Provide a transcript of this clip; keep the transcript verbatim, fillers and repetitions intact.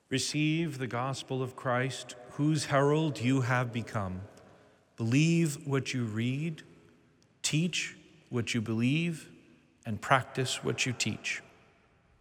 Receive the gospel of Christ, whose herald you have become. Believe what you read, teach what you believe, and practice what you teach.